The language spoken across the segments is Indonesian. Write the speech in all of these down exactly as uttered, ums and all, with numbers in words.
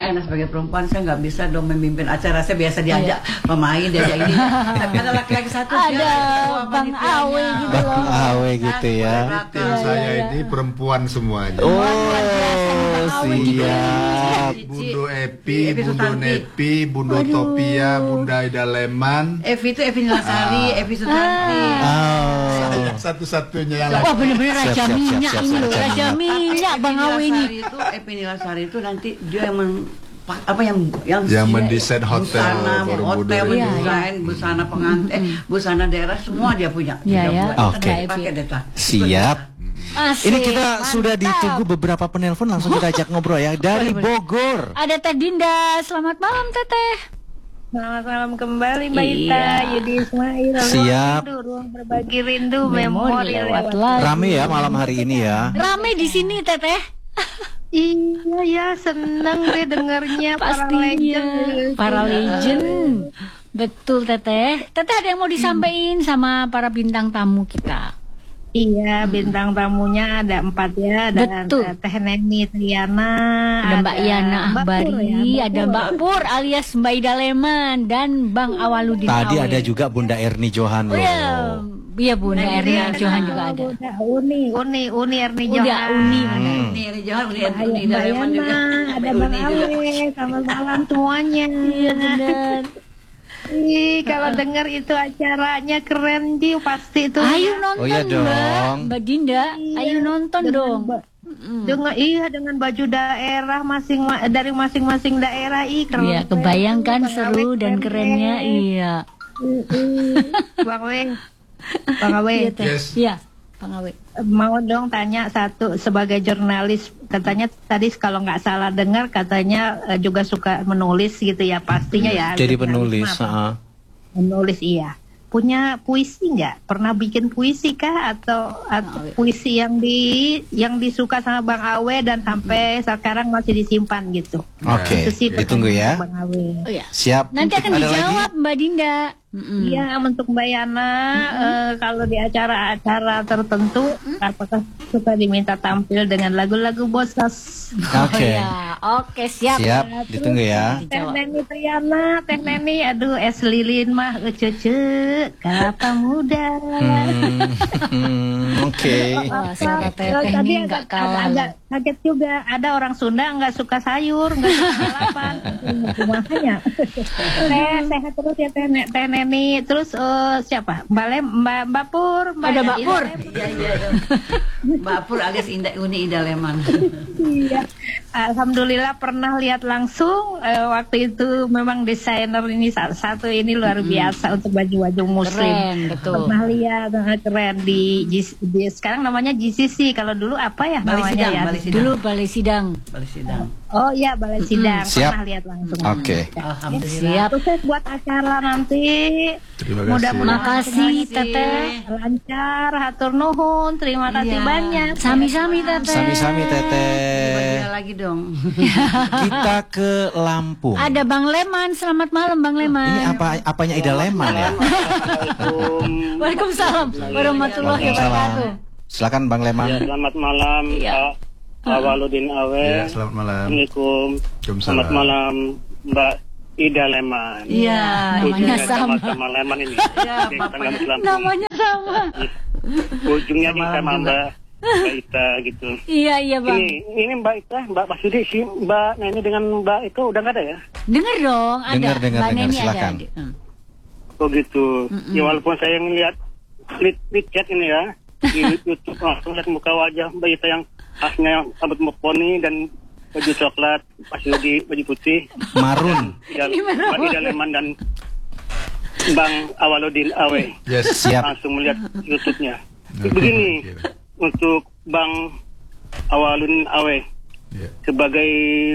karena sebagai perempuan saya nggak bisa dong memimpin acara. Saya biasa diajak pemain, diajak ini. Tapi ada laki-laki satu ada Bang Awe gitu loh. Bang Awe gitu ya. Tim saya ini perempuan semuanya. Oh, siap. Bundo Epi, Bundo Nepi, Bundo Topia, Bunda Ida Leman. Evi itu Evi Nilasari, Evi Sutanti. Oh. Satu-satunya yang Wah bener-bener raja minyak ini loh, raja minyak Bang Awe ini. Itu Evi Nilasari itu nanti dia yang men, apa yang yang, yang mendesain hotel, busana, hotel, Borobudur. mendesain busana pengantin, eh, busana daerah semua dia punya. Iya ya. Oke. Pakai data. Siap. Asik, Ini kita mantap. sudah ditunggu beberapa penelpon, langsung kita ajak ngobrol ya dari Bogor. Ada Teh Dinda, selamat malam Teteh. Selamat malam kembali Mbak Iya. Ita, Yudi Ismail. Siap. Ruang rindu, ruang berbagi rindu, Memori memori lewat lewat. lagu. Rame ya malam hari ini ya. Rame di sini Teteh. Iya ya, seneng deh dengarnya para legend. Pastinya para legend. Betul Teteh. Teteh ada yang mau disampaikan sama para bintang tamu kita? Iya, bintang tamunya ada empat ya. Ada Betul. Teh Neni Triana, Ada Mbak Yana Mbak Pur Ahbari, ya, ada Mbak Pur alias Mbak Ida Leman dan Bang Awaludin Tadi Awe. ada juga Bunda Erni Johan loh. Iya, iya Bunda Erni Johan juga ada. Udah Uni, Uni, Uni Erni Udah Johan. Uni. Hmm. Ini Eri Johan, ini Mbak Eri Mbak Daleman juga. Yana, ada Bang Awe, selamat malam semuanya. Iya benar. Ih, kalau dengar itu acaranya keren Ji, pasti itu. Ayo nonton Oh iya Mbak, dong. Mbak Dinda, ayo nonton Dengan dong. ba- Dengan iya dengan baju daerah masing dari masing-masing daerah ih keren. Iya, kebayangkan Bang seru Awe dan keren. kerennya, iya. Mm-mm. Bang Awe, Bang Awe, Iya, Teh. Yes. Iya, Bang Awe. mau dong tanya satu sebagai jurnalis, katanya tadi kalau nggak salah dengar katanya eh, juga suka menulis gitu ya, pastinya ya. Jadi jurnalis penulis. mah apa? heeh. Menulis iya. Punya puisi nggak? Pernah bikin puisi kah atau atau puisi yang di yang disuka sama Bang Awe dan sampai sekarang masih disimpan gitu? Oke, Itu sih ditunggu ya. Bang Awe. Oh iya. Siap. Nanti akan Ada dijawab lagi? Mbak Dinda. Mm-mm. Iya, untuk Mbak Yana, eh, kalau di acara-acara tertentu, apakah suka diminta tampil dengan lagu-lagu bosas? Oke. Oh, ya. Oke, siap. Siap, ditunggu ya. Teh Neni Triana, Teh Neni, aduh es lilin mah cece, kelapa muda. Hmm, hmm, Oke. Wah, suara Oh, Teteh tadi ini nggak agak, kalah. agak kaget juga, ada orang Sunda nggak suka sayur, nggak suka kelapa, makanya. Teh sehat terus ya Teh, Ne- Teh Neni, terus eh, siapa? Mbak Lem, Mbak Mbak Pur, Mbak Ada Mbak Pur. Iya, iya, iya. Mbak Pur alias Indah Uni Ida Leman. Iya, alhamdulillah pernah lihat langsung. eh, waktu itu memang desainer ini sa- satu ini luar biasa untuk baju-baju muslim. Keren, betul. Pernah lihat eh, keren di, G- di sekarang namanya G C C. Kalau dulu apa ya Balai namanya Sidang, ya? Balai Sidang. Dulu Balai Sidang. Balai Sidang. Oh iya Balai Sidang. Siap. Pernah lihat langsung. Oke. Alhamdulillah. Siap. Sukses buat acara nanti. Terima kasih. Mudah-mudahan Makasih semuanya Teteh. lancar. Hatur nuhun. Terima kasih Iya. banyak. Sami-sami Teteh. Sami-sami Teteh. Bagi lagi dong. Kita ke Lampung. Ada Bang Leman, selamat malam Bang Leman. Ini apa apanya Ida Leman ya? Waalaikumsalam warahmatullahi wabarakatuh. Silakan Bang Ya, Leman. selamat malam Iya. Pak Awaludin Awe. Ya, selamat malam. Assalamualaikum. Waalaikumsalam. Selamat malam Mbak Ida Leman. Iya, namanya Ujungnya sama. sama Leman ini. Iya, Di bapaknya. Tanggal Lampung. Namanya sama. Ujungnya Sama ini sama juga. Mbak Mbak Ita gitu. Iya iya Bang. Ini ini Mbak Ita, Mbak Masudi sih, Mbak Neni dengan Mbak itu udah nggak ada ya? Dengar dong, ada. Dengar, dengar, Mbak dengar, Neni silakan. ada. Hmm. Oh gitu. Ya walaupun saya ngeliat klik klik chat ini ya di YouTube langsung lihat muka wajah Mbak Ita yang khasnya yang rambut poni dan baju coklat, Mas Yudi baju putih. Marun. Dan Mbak Ida Leman dan Bang Awaludin Awe. Yes. Siap. Langsung melihat YouTube-nya. Begini, untuk Bang Awaludin Awe Ya. sebagai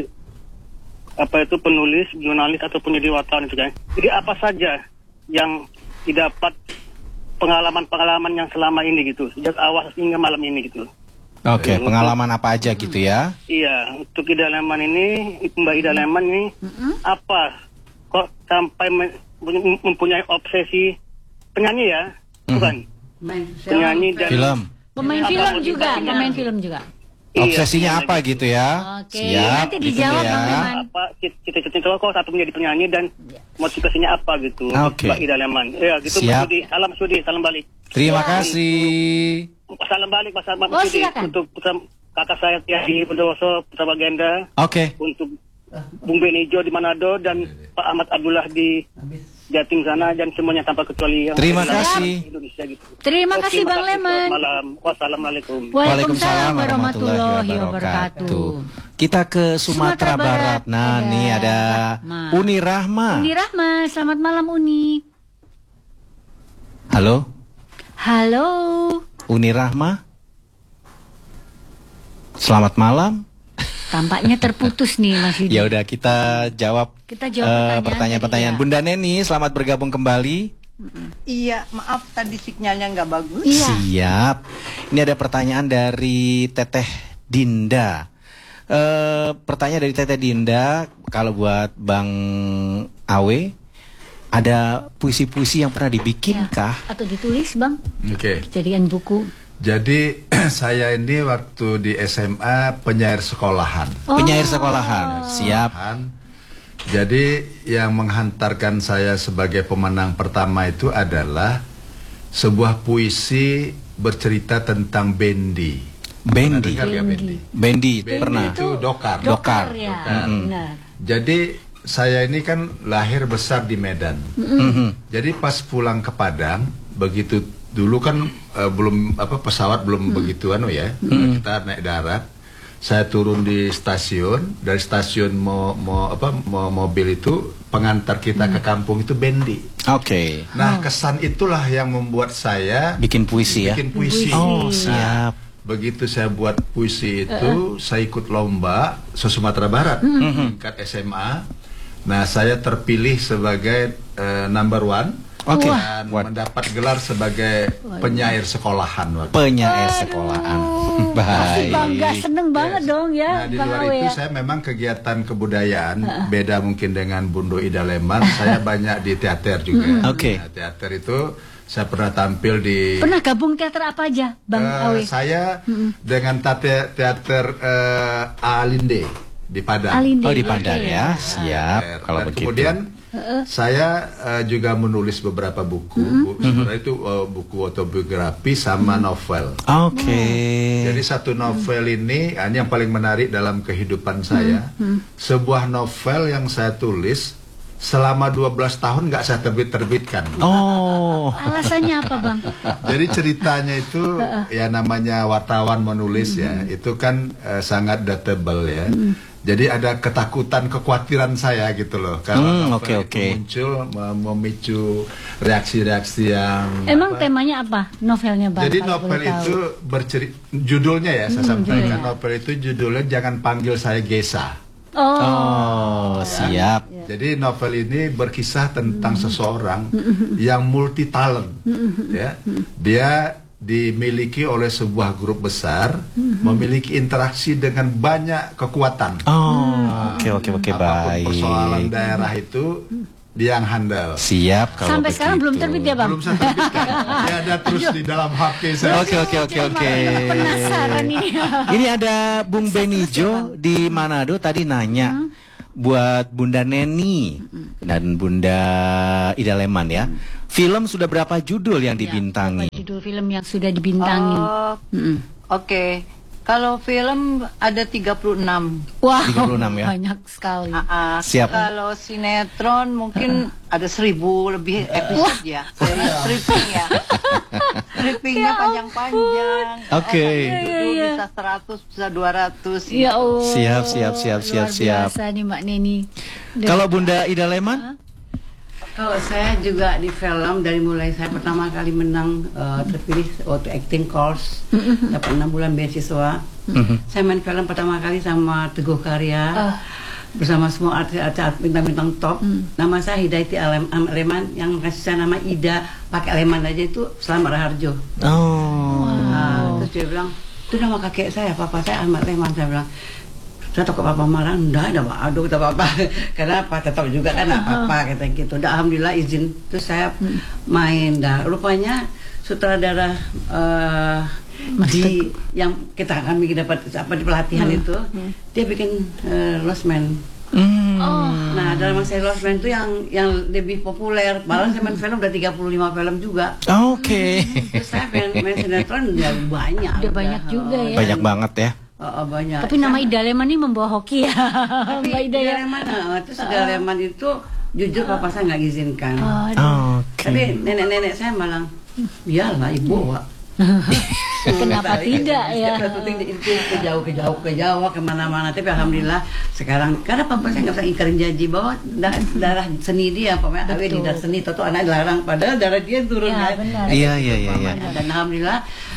apa itu penulis, jurnalis ataupun jadi wartawan itu kan. Jadi apa saja yang didapat pengalaman-pengalaman yang selama ini gitu, sejak awal hingga malam ini gitu. Oke, pengalaman apa aja gitu ya? Iya, untuk Ida Leman ini, Mbak Ida Leman ini apa kok sampai me- mempunyai obsesi penyanyi ya, bukan? Main Penyanyi dan Film. Pemain Apa film juga, motivasinya? pemain film juga. Obsesinya Iya, apa iya. gitu ya? Oke, Siap, nanti ditunggu dijawab, ya. Bang Leman. Apa cita-cita kok satu menjadi penyanyi dan motivasinya apa gitu? Oke. Mbak Ida Leman. Ya gitu Mas Siap. Sudi. Salam Sudi, salam balik. Terima kasih. Salam balik Mas Mas Oh, Sudi silakan. untuk putra, kakak saya Tiadi Bondowoso, Putra Bagenda, Oke. untuk Bung Benijo di Manado dan Pak Ahmad Abdullah di Jatim sana dan semuanya tanpa kecuali yang Terima ada di kasih. Indonesia gitu. Terima Oke, kasih Bang makasih. Leman. Selamat malam. Wassalamualaikum. Waalaikumsalam warahmatullahi wabarakatuh. Kita ke Sumatera Sumatera Barat. Barat. Nah, Ada nih ada Rahma. Uni Rahma. Uni Rahma, selamat malam Uni. Halo, Halo. Uni Rahma. Selamat malam. Tampaknya terputus nih Mas Yudi. Ya udah kita jawab Kita jawab eh, pertanyaan pertanyaan-pertanyaan. tadi, ya. Bunda Neni, selamat bergabung kembali. Iya, maaf tadi sinyalnya nggak bagus. Iya. Siap. Ini ada pertanyaan dari Teteh Dinda. Eh, pertanyaan dari Teteh Dinda, kalau buat Bang Awe, ada puisi-puisi yang pernah dibikin Ya. kah? Atau ditulis Bang, Oke. jadikan buku. Jadi saya ini waktu di S M A penyair sekolahan. Oh. Penyair sekolahan. Siap. Kan? Jadi yang menghantarkan saya sebagai pemenang pertama itu adalah sebuah puisi bercerita tentang bendi. Pernah Bendi. dengar nggak bendi? Bendi, Bendi pernah. itu dokar. Dokar. ya. Dokar. Benar. Jadi saya ini kan lahir besar di Medan. Mhm. Jadi pas pulang ke Padang, begitu dulu kan eh, belum apa pesawat belum begitu anu ya. Kita naik darat. Saya turun di stasiun, dari stasiun mau mau apa mau mobil itu pengantar kita ke kampung itu bendi. Oke. Nah, kesan itulah yang membuat saya Bikin puisi ya. bikin puisi. Oh, siap. Begitu saya buat puisi itu, saya ikut lomba se-Sumatera Barat tingkat S M A. Nah, saya terpilih sebagai eh, number one. Oke. Dan Buat mendapat gelar sebagai penyair sekolahan waktu. penyair sekolahan. Pasti bangga, Baik. seneng banget Yes. dong ya Nah, di Bang luar Awe itu ya. saya memang kegiatan kebudayaan beda mungkin dengan Bundo Ida Leman. Saya banyak di teater juga. Oke. Nah, teater itu saya pernah tampil di Pernah gabung teater apa aja Bang Eh, Awe? saya dengan teater, teater eh, Alinde di Padang. Alinde. Oh, di Padang ya. Teater. Siap. Kalau Dan begitu. kemudian saya eh, juga menulis beberapa buku. Bu- Sebenarnya itu eh, buku autobiografi sama novel. Oke. Jadi satu novel ini, ah, ini yang paling menarik dalam kehidupan saya. Sebuah novel yang saya tulis selama dua belas tahun nggak saya terbit-terbitkan. Oh. Alasannya apa Bang? Jadi ceritanya itu ya namanya wartawan menulis ya, itu kan eh, sangat datable ya. Jadi ada ketakutan, kekhawatiran saya gitu loh. Kalau Hmm, novel oke, itu oke. muncul mem- memicu reaksi-reaksi yang Emang apa, temanya apa novelnya Bang? jadi kalau novel boleh tahu? itu bercerita, judulnya ya saya Hmm, sampaikan, judulnya. novel itu judulnya Jangan Panggil Saya Gesa. Oh, Oh, siap. Jadi novel ini berkisah tentang seseorang yang multi talent, ya. Dia dimiliki oleh sebuah grup besar, memiliki interaksi dengan banyak kekuatan. Oh, oke oke oke Apapun baik. persoalan daerah itu dia yang handal. Siap kalau sampai sekarang belum begitu. terbit ya Bang? Belum saya terbitkan. Dia ada terus di dalam H P saya. Oke oke oke oke. Penasaran ini. Ini ada Bung Benijo di Manado tadi nanya buat Bunda Neni dan Bunda Ida Leman ya. Film sudah berapa judul yang dibintangi? Judul film yang sudah dibintangi. Oh, Mm-mm. oke. Kalau film ada tiga puluh enam. Wah, tiga puluh enam ya? banyak sekali. Ah, ah. Siap. Kalau sinetron mungkin ada seribu lebih episode ya. Seri stripping ya. Strippingnya panjang-panjang. Oke. Itu bisa seratus, bisa dua ratus. Ya Allah. Siap, siap, siap, siap, Luar siap. biasa nih Mbak Neni. Dan- Kalau Bunda Ida Leman? Kalau saya juga di film dari mulai saya pertama kali menang eh, terpilih waktu acting course dapat enam bulan beasiswa. Saya main film pertama kali sama Teguh Karya bersama semua artis-artis bintang-bintang top. Nama saya Hidayati Alem- Am- Leman, yang kasih saya nama Ida pakai Leman aja itu Selamat Raharjo. Oh. Nah, terus dia bilang itu nama kakek saya, papa saya Ahmad Leman. Saya bilang saya takut papa marah, enggak ada pak, aduh kata papa, karena apa tetap juga kan apa kata gitu. Dan alhamdulillah izin, terus saya main. Dah rupanya sutradara eh, di yang kita kami dapat apa di pelatihan Hmm. itu, dia bikin uh, Lost Man. Hmm. Oh. Nah, dalam masa Lost Man itu yang yang lebih populer. Malah saya main film udah tiga puluh lima film juga. Oke. Terus saya main, main sinetron ya banyak. Udah banyak juga ya. Banyak banget ya. Oh, oh, banyak. Tapi nama Ida Leman ini membawa hoki ya. Tapi Mbak Ida ya. Leman, uh, terus Ida Leman itu jujur papa saya nggak izinkan. Aduh. Oke. Tapi nenek-nenek saya malah, iyalah ibu, Wak. Kenapa tidak ya? Setiap syuting di- itu ke jauh ke jauh ke Jawa kemana-mana. Tapi alhamdulillah sekarang karena papa saya nggak bisa ingkarin janji bahwa darah, darah seni dia, pokoknya awe di darah seni, toto anak dilarang padahal darah dia turun Ya, kan. benar. Iya, iya, iya, iya. Dan alhamdulillah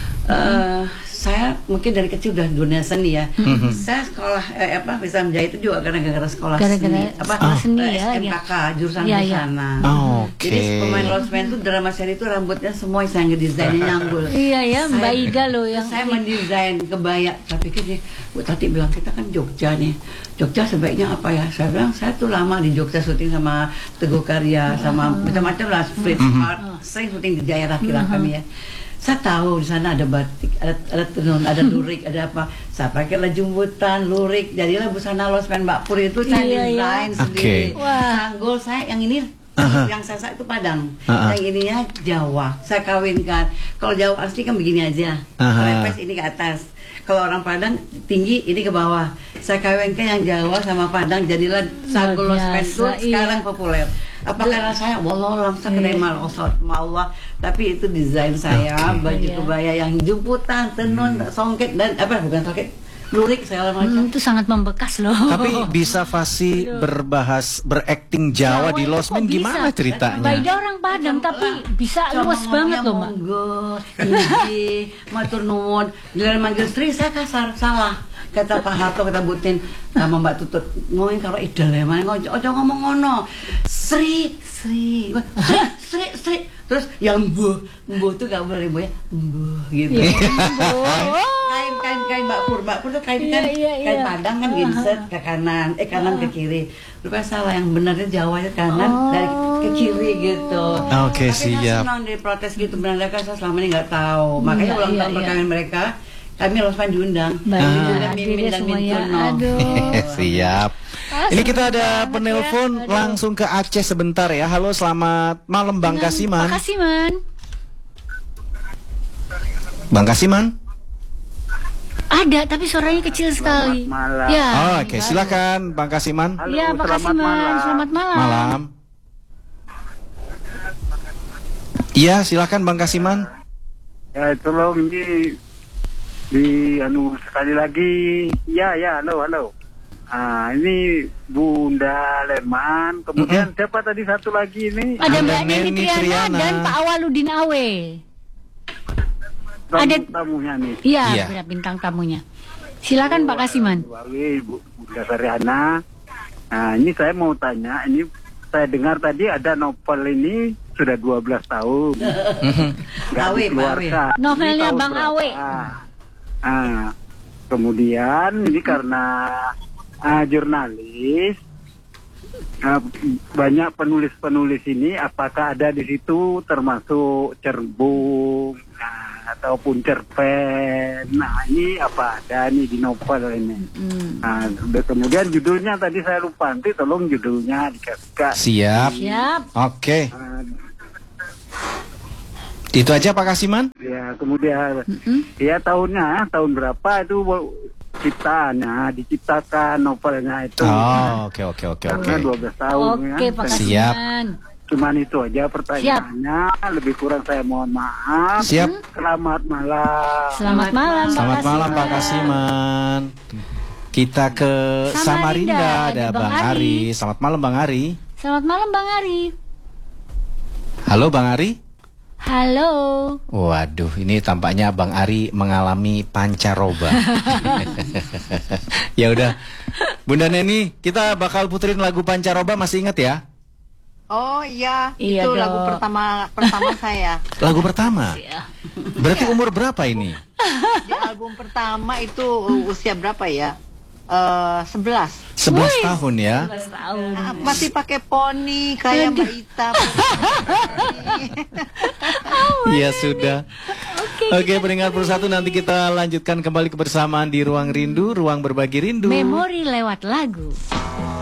eh, saya mungkin dari kecil udah dunia seni ya. Saya sekolah eh, apa bisa menjahit itu juga karena gara-gara sekolah Gara-gara seni. Apa sekolah seni eh, ya, S M K K jurusan Iya, iya. busana. Oh, oke. Jadi pemain Lost Man itu drama seri itu rambutnya semua saya ngedesainnya nyanggul. Iya ya, Mbak Saya- Ida loh yang saya mendesain kebaya. Saya pikir nih, Bu Tati bilang kita kan Jogja nih. Jogja sebaiknya apa ya? Saya bilang saya tuh lama di Jogja syuting sama Teguh Karya, sama macam-macam lah, Fritz Art, sering syuting di daerah kira kami ya. Saya tahu di sana ada batik, ada ada tenun, ada lurik, ada apa. Saya pakailah jumbutan, lurik, jadilah busana Lost Man Mbak Pur itu saya Iya, desain iya. sendiri. Oke. Wah. Sanggul saya yang ini Aha. yang saya itu Padang, Aha. yang ininya Jawa. Saya kawinkan. Kalau Jawa asli kan begini aja, Aha. lepes ini ke atas. Kalau orang Padang tinggi ini ke bawah. Saya kawinkan yang Jawa sama Padang, jadilah sanggul Lost Man itu biasa, iya. sekarang populer. Apa karena saya, wallah langsung Iya. kenemal osot, Allah. Tapi itu desain saya, baju Iya. kebaya yang jumputan, tenun, songket dan apa bukan songket, lurik segala macam. Hmm, itu sangat membekas loh. Tapi bisa fasih berbahas berakting Jawa di itu Lost kok Man bisa? gimana Mbak ceritanya? Ida orang Padang tapi bisa Cuma luas banget ngomongnya loh Mbak. Monggo, ini, matur nuwun. Giliran manggil Sri saya kasar, salah. Kata Pak Harto, kata Butin sama Mbak Tutut, ngomongin kalau Ida Leman, ojo ojo ngomong ngono. Sri, Sri, Sri, Sri, Sri. Terus yang mbuh, mbuh tuh gak boleh mbuh ya, mbuh gitu. kain kain kain Mbak Pur, Mbak Pur tuh kain kan, Iya, iya, kain iya. Padang kan ginset ke kanan, eh kanan ke kiri. Rupanya salah, yang benarnya Jawa itu kanan dari ke kiri gitu. Oke, Tapi saya siap. senang diprotes gitu, menandakan saya selama ini nggak tahu. Makanya Iya, ulang iya, tahun iya. perkawinan mereka, kami Lost Man diundang. Mbak Ah. Ida Dengan hadir Mimin ya dan semuanya. Mintuno. Aduh. Siap. Ah, Ini kita seru ada banget penelpon ya. Aduh. langsung ke Aceh sebentar ya. Halo, selamat malam Bang Dengan Kasiman. Pak Kasiman. Bang Kasiman. Ada tapi suaranya kecil sekali. malam. Ya. Oh, Oke, silakan Bang Kasiman. Halo, Ya, Pak selamat Kasiman. malam. Selamat malam. Malam. Iya, silakan Bang Kasiman. Ya, tolong di di anu sekali lagi. Ya, ya, halo, halo. Ah, ini Bunda Leman. Kemudian siapa tadi satu lagi ini? Ada Ada Mbak Neni Neni Triana Triana. dan Pak Awaludin Awe. Tamu- ada- tamunya nih. Iya, Iya. benar, bintang tamunya. Silakan Pak Kasiman. Wawi, Bu- Bunda Sariana. Nah, ini saya mau tanya, ini saya dengar tadi ada novel ini sudah dua belas tahun. Nggak Awe, Pak Awe. dikeluarkan. Novelnya Ini tahun Bang berapa? Awe. Ah, kemudian ini karena ah, jurnalis, ah, banyak penulis-penulis ini, apakah ada di situ termasuk Cerbung nah, ataupun cerpen? Nah, ini apa ada nih di novel ini? Hmm. Nah, udah- kemudian judulnya tadi saya lupa, nanti tolong judulnya dikasih. Siap. Siap. Oke. Ah, Itu aja Pak Kasiman. ya kemudian ya tahunnya tahun berapa itu ciptaannya diciptakan novelnya itu. Oh, oke oke oke oke. Karena dua belas tahun Oke, ya. Pak Siap. Kasiman. Cuman itu aja pertanyaannya. Lebih kurang saya mohon maaf. Siap. Selamat malam. Selamat malam, Pak Selamat malam Pak Kasiman. Kasiman. Kita ke Samarinda, Samarinda, ada ada Bang Bang Ari. Ari. Selamat malam Bang Ari. Selamat malam Bang Ari. Halo Bang Ari. Halo. Waduh, ini tampaknya Bang Ari mengalami pancaroba. Ya udah, Bunda Neni, kita bakal puterin lagu pancaroba, masih ingat ya? Oh iya, Iya itu dong. lagu pertama pertama saya. Lagu pertama. Iya. Berarti umur berapa ini? Di album pertama itu usia berapa ya? Eh sebelas. sebelas tahun ya. sebelas tahun. Nah, masih pakai poni kayak Mbak Ita. Iya sudah. Oke, Oke. Oke, pendengar persatu, nanti kita lanjutkan kembali kebersamaan di Ruang Rindu, ruang berbagi rindu. Memori lewat lagu.